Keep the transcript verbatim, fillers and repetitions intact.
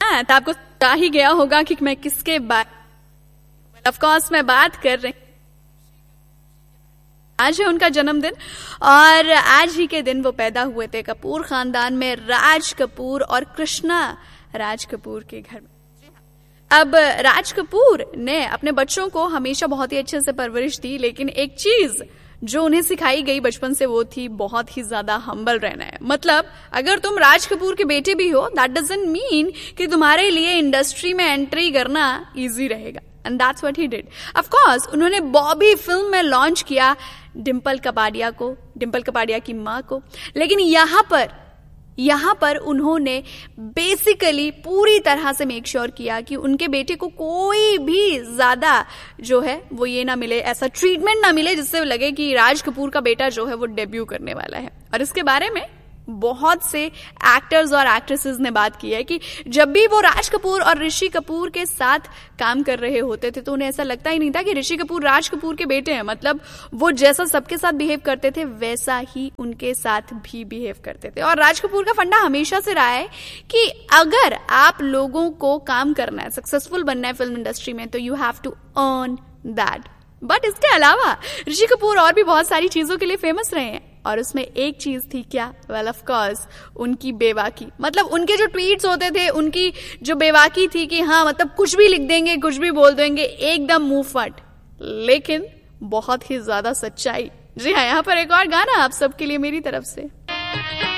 तो आपको आ ही गया होगा कि मैं किसके बारे ऑफ कोर्स मैं बात कर रही। आज है उनका जन्मदिन और आज ही के दिन वो पैदा हुए थे कपूर खानदान में, राज कपूर और कृष्णा राज कपूर के घर में। अब राज कपूर ने अपने बच्चों को हमेशा बहुत ही अच्छे से परवरिश दी, लेकिन एक चीज जो उन्हें सिखाई गई बचपन से वो थी बहुत ही ज्यादा हम्बल रहना है। मतलब अगर तुम राज कपूर के बेटे भी हो, दैट डजंट मीन कि तुम्हारे लिए इंडस्ट्री में एंट्री करना इजी रहेगा। And that's what he did. Of course उन्होंने बॉबी फिल्म में लॉन्च किया डिंपल कपाडिया को, डिंपल कपाडिया की मां को, लेकिन यहां पर यहां पर उन्होंने बेसिकली पूरी तरह से मेक श्योर किया कि उनके बेटे को कोई भी ज्यादा जो है वो ये ना मिले, ऐसा ट्रीटमेंट ना मिले जिससे लगे कि राज कपूर का बेटा जो है वो डेब्यू करने वाला है। और इसके बारे में बहुत से एक्टर्स और एक्ट्रेसेस ने बात की है कि जब भी वो राज कपूर और ऋषि कपूर के साथ काम कर रहे होते थे तो उन्हें ऐसा लगता ही नहीं था कि ऋषि कपूर राज कपूर के बेटे हैं। मतलब वो जैसा सबके साथ बिहेव करते थे वैसा ही उनके साथ भी बिहेव करते थे। और राज कपूर का फंडा हमेशा से रहा है कि अगर आप लोगों को काम करना है, सक्सेसफुल बनना है फिल्म इंडस्ट्री में, तो you have to earn that. But इसके अलावा ऋषि कपूर और भी बहुत सारी चीजों के लिए फेमस रहे हैं और उसमें एक चीज थी क्या? वेल ऑफ कोर्स उनकी बेवाकी। मतलब उनके जो ट्वीट्स होते थे, उनकी जो बेवाकी थी कि हाँ मतलब कुछ भी लिख देंगे, कुछ भी बोल देंगे, एकदम मुंह फट, लेकिन बहुत ही ज्यादा सच्चाई। जी हाँ, यहाँ पर एक और गाना आप सबके लिए मेरी तरफ से।